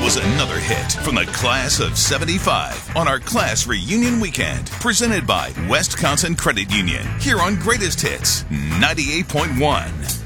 was another hit from the class of 75 on our class reunion weekend, presented by Wisconsin Credit Union, here on Greatest Hits 98.1.